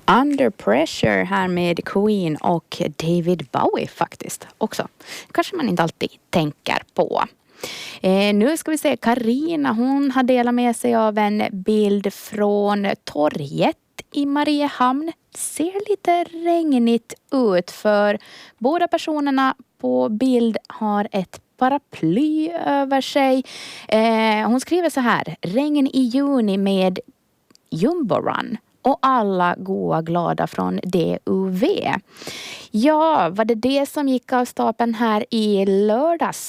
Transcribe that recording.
Under Pressure här med Queen och David Bowie faktiskt också. Kanske man inte alltid tänker på. Nu ska vi se, Karina, hon har delat med sig av en bild från torget i Mariehamn. Ser lite regnigt ut för båda personerna på bild har ett paraply över sig. Hon skriver så här: regn i juni med Jumbo Run. Och alla goa glada från DUV. Ja, var det som gick av stapeln här i lördags